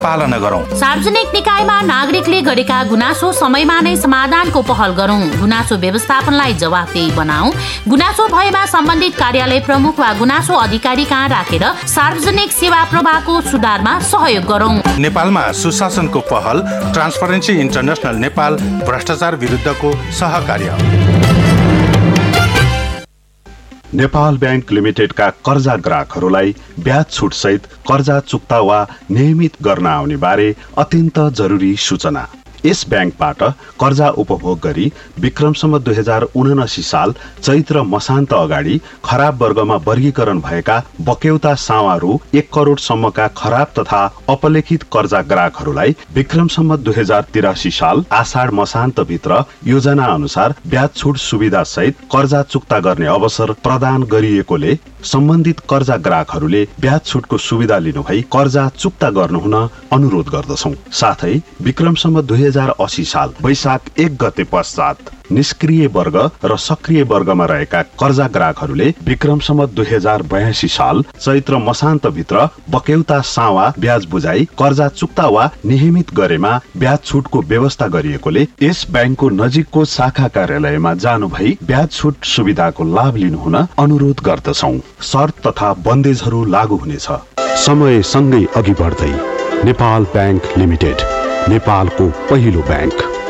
पालना गरौँ। सार्वजनिक निकायमा नागरिकले गरेका गुनासो समयमा नै समाधानको पहल गरौँ। गुनासो व्यवस्थापनलाई जवाफदेही बनाऊ। गुनासो भएमा सम्बन्धित कार्यालय प्रमुख वा गुनासो अधिकारी कहाँ राखेर सार्वजनिक सेवा प्रवाहको सुधारमा सहयोग गरौँ। नेपालमा सुशासनको पहल, ट्रान्सपरेन्सी इन्टरनेसनल नेपाल, भ्रष्टाचार विरुद्धको सहकार्य। नेपाल बैंक लिमिटेडका कर्जा ग्राहकहरूलाई ब्याज छुट सहित कर्जा चुक्ता वा नियमित गर्न आउने बारे अत्यन्त जरुरी सूचना। यस ब्याङ्कबाट कर्जा उपभोग गरी विक्रमसम्म 2079 साल चैत्र मसान्त अगाडि खराब वर्गमा वर्गीकरण भएका बक्यौता सावा रु 1 करोड सम्मका खराब तथा अपलेखित कर्जा ग्राहकहरूलाई विक्रमसम्म 2083 साल आषाढ मसान्त भित्र योजना अनुसार ब्याज छुट सुविधा सहित कर्जा चुक्ता गर्ने अवसर प्रदान गरिएकोले सम्बन्धित कर्जा ग्राहकहरूले ब्याज छुटको सुविधा लिनुभई कर्जा चुक्ता गर्नुहुन अनुरोध गर्दछौं। साथै विक्रमसम्म 2080 साल वैशाख 1 गते पश्चात निष्क्रिय वर्ग र सक्रिय वर्गमा रहेका कर्जा ग्राहकहरूले विक्रमसम्म 2082 साल चैत्र मसान्त भित्र बक्यौता सावा ब्याज बुझाई कर्जा चुक्ता वा नियमित गरेमा ब्याज छुटको व्यवस्था गरिएकोले यस ब्याङ्कको नजिकको शाखा कार्यालयमा जानु भई ब्याज छुट सुविधाको लाभ लिनुहुन अनुरोध गर्दछौं। शर्त तथा बन्देजहरू लागू हुनेछ। समय सँगै अघि बढ्दै नेपाल बैंक लिमिटेड, नेपालको पहिलो बैंक।